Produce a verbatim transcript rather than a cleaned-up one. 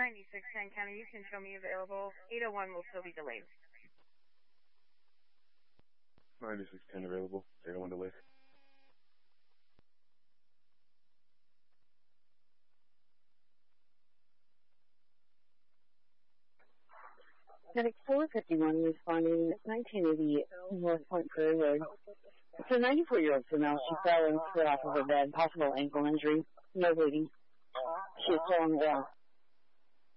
ninety-six ten County, you can show me available. eight oh one will still be delayed. ninety-six ten available. eight oh one delayed. Medic four fifty-one responding nineteen eighty North Point Prairie Road. It's a ninety-four-year-old female. She fell and slid off of her bed. Possible ankle injury. No bleeding. She is still on the wall.